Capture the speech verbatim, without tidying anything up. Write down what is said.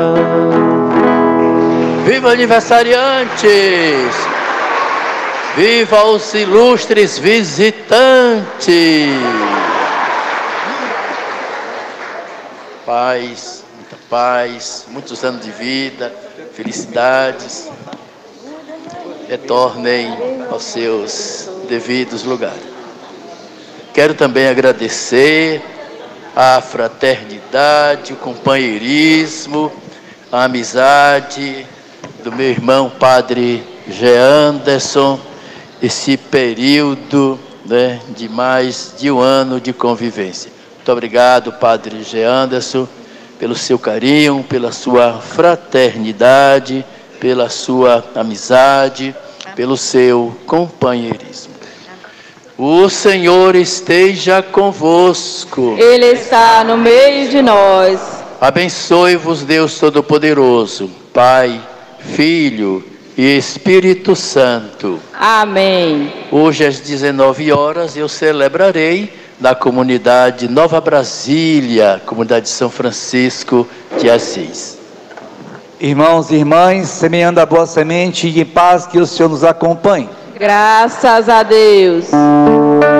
Viva aniversariantes! Viva os ilustres visitantes! Paz, muita paz, muitos anos de vida, felicidades. Retornem aos seus devidos lugares. Quero também agradecer a fraternidade, o companheirismo, a amizade do meu irmão Padre G. Anderson, esse período, né, de mais de um ano de convivência. Muito obrigado, Padre G. Anderson, pelo seu carinho, pela sua fraternidade, pela sua amizade, pelo seu companheirismo. O Senhor esteja convosco. Ele está no meio de nós. Abençoe-vos Deus Todo-Poderoso, Pai, Filho e Espírito Santo. Amém. Hoje às dezenove horas eu celebrarei na comunidade Nova Brasília, comunidade de São Francisco de Assis. Irmãos e irmãs, semeando a boa semente e em paz, que o Senhor nos acompanhe. Graças a Deus.